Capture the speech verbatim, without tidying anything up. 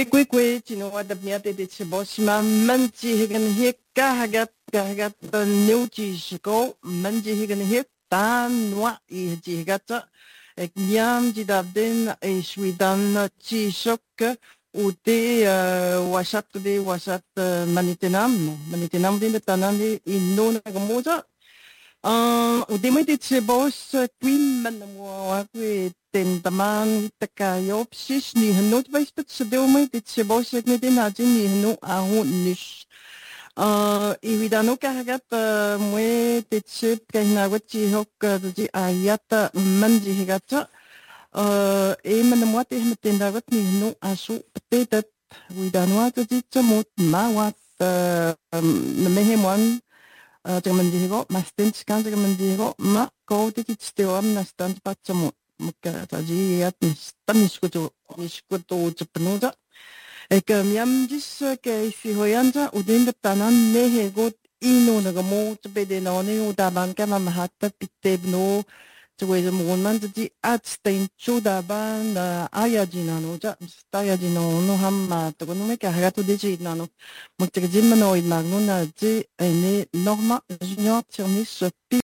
Kwe kwe kwe, tino wada miate de chibosima, manji higan hik, kahagat, kahagat, neuchi shiko, manji higan hik, tan wa i jigata, ek nyam jidabden, e shwidan chi shok, ou de washat de washat manitenam, manitenam din de tanan de inno na gamoja. Uh, udimay dit si boss queen man mo akwe tentaman takayopsis ni hanot ba ispat sa umay dit si boss ni din natin ni hanu ahon nish. Uh, iwidano kahagat mwe dit si kahinawat si hok di ayata man di higata. Uh, e man mo ati hamatindagat ni hanu asu patetat widano ato dit sa mot mawat na mehemwan. 제가 만지고 마스텐치 간 제가 만지고 막 거기서 지대함 나스탄 받자모 뭔가 자지 야튼 스탄니스고 저 니스고 또 접노자 에까 미암지스 케이시 호얀자 우딘데 타난 네헤고 이노나가 모 저베데 나오네 우다반가 마하타 피테브노 저거에서 뭔만 저지 아츠테인 추다반 아야지나노자 스타야지노노 함마 또 그놈의 하가도 되지 나노 뭐 저기 짐만 오이 나노나지 에네 노마 junior tirnis